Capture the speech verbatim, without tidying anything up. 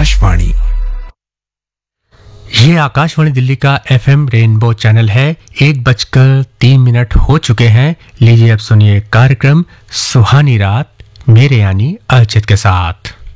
आकाशवाणी। ये आकाशवाणी दिल्ली का FM rainbow channel है। एक बजकर तीन मिनट हो चुके हैं। लीजिए अब सुनिए कार्यक्रम सुहानी रात मेरे यानी अर्चित के साथ।